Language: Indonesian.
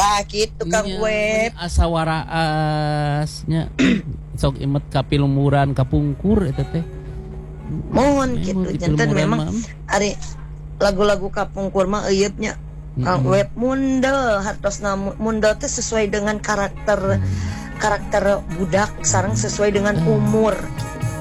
Tah gitu Kang Web. Asa waraasnya sok imet kapilumuran kapungkur eta teh. Mohon gitu janten memang ari lagu-lagu kapungkur mah euyeup nya Kang Web mundel hartosna mundel teh sesuai dengan karakter budak sareng sesuai dengan umur